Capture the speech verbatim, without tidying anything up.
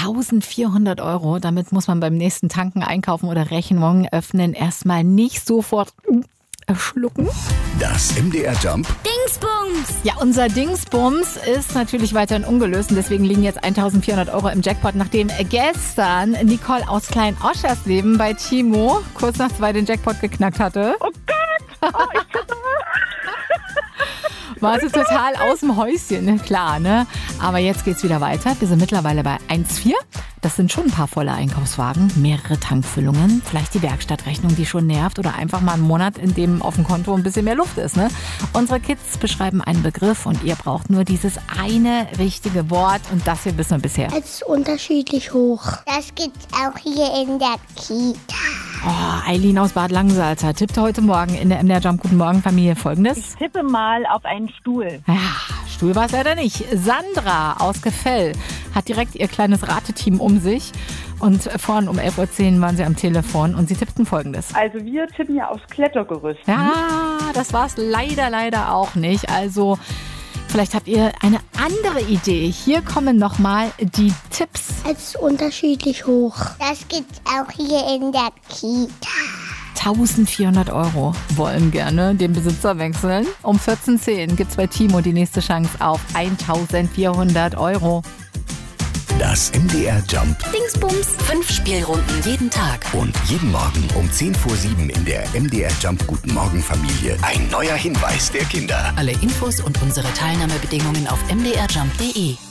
eintausendvierhundert Euro, damit muss man beim nächsten Tanken, Einkaufen oder Rechnung öffnen erstmal nicht sofort erschlucken. Das M D R Jump Dingsbums! Ja, unser Dingsbums ist natürlich weiterhin ungelöst und deswegen liegen jetzt eintausendvierhundert Euro im Jackpot, nachdem gestern Nicole aus Klein-Oschersleben bei Timo kurz nach zwei den Jackpot geknackt hatte. Oh Gott! Oh, ich tippe. War sie total aus dem Häuschen, ne? Klar, ne? Aber jetzt geht's wieder weiter. Wir sind mittlerweile bei eins Komma vier. Das sind schon ein paar volle Einkaufswagen, mehrere Tankfüllungen, vielleicht die Werkstattrechnung, die schon nervt oder einfach mal einen Monat, in dem auf dem Konto ein bisschen mehr Luft ist, ne? Unsere Kids beschreiben einen Begriff und ihr braucht nur dieses eine richtige Wort und das hier wissen wir bisher. Es ist unterschiedlich hoch. Das gibt's auch hier in der Kita. Oh, Eileen aus Bad Langensalza tippte heute Morgen in der M D R Jump Guten Morgen Familie Folgendes. Ich tippe mal auf einen Stuhl. Ja, Stuhl war es leider nicht. Sandra aus Gefell hat direkt ihr kleines Rateteam um sich. Und vorhin um elf Uhr zehn waren sie am Telefon und sie tippten Folgendes. Also wir tippen ja aufs Klettergerüst. Ja, das war es leider, leider auch nicht. Also vielleicht habt ihr eine andere Idee. Hier kommen nochmal die Tipps. Es ist unterschiedlich hoch. Das gibt's auch hier in der Kita. eintausendvierhundert Euro wollen gerne den Besitzer wechseln. Um vierzehn Uhr zehn gibt es bei Timo die nächste Chance auf eintausendvierhundert Euro. Das M D R Jump Dingsbums! Fünf Spielrunden jeden Tag. und jeden Morgen um zehn vor sieben in der M D R Jump Guten Morgen Familie ein neuer Hinweis der Kinder. Alle Infos und unsere Teilnahmebedingungen auf m d r jump punkt d e.